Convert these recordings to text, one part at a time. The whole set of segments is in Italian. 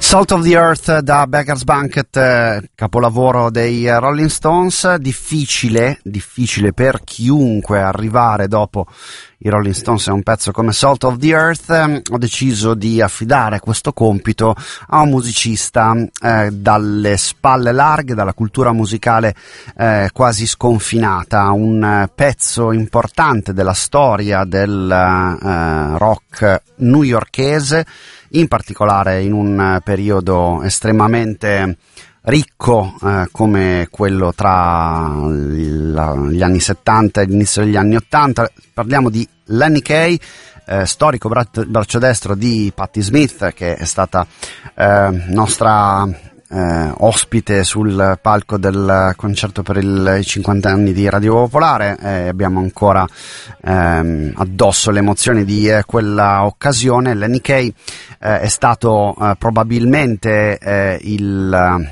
Salt of the Earth da Beggar's Banquet, capolavoro dei Rolling Stones. Difficile per chiunque arrivare dopo i Rolling Stones a un pezzo come Salt of the Earth. Ho deciso di affidare questo compito a un musicista dalle spalle larghe, dalla cultura musicale quasi sconfinata, un pezzo importante della storia del rock newyorkese, in particolare in un periodo estremamente ricco come quello tra gli anni 70 e l'inizio degli anni 80. Parliamo di Lenny Kaye, storico braccio destro di Patti Smith, che è stata nostra ospite sul palco del concerto per i 50 anni di Radio Popolare. Abbiamo ancora addosso le emozioni di quella occasione. Lenny Kaye è stato probabilmente il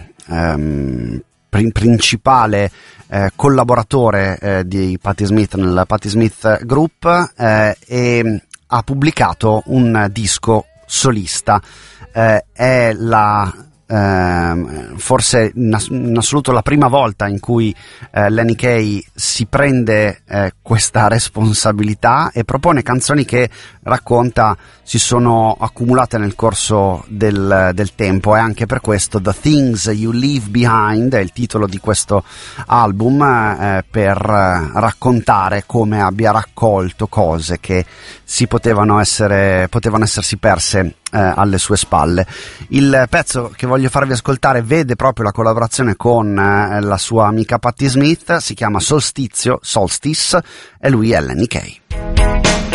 principale collaboratore di Patti Smith nel Patti Smith Group, e ha pubblicato un disco solista. È forse in assoluto la prima volta in cui Lenny Kaye si prende questa responsabilità e propone canzoni che, racconta, si sono accumulate nel corso del tempo. E anche per questo The Things You Leave Behind è il titolo di questo album, per raccontare come abbia raccolto cose che potevano essersi perse alle sue spalle. Il pezzo che voglio farvi ascoltare vede proprio la collaborazione con la sua amica Patti Smith, si chiama Solstice, e lui è Lenny Kaye.